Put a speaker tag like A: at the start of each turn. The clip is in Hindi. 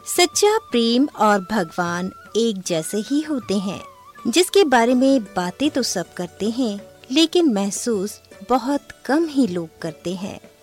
A: सच्चा प्रेम और भगवान एक जैसे ही होते हैं, जिसके बारे में बातें तो सब करते हैं, लेकिन महसूस बहुत कम ही लोग करते हैं।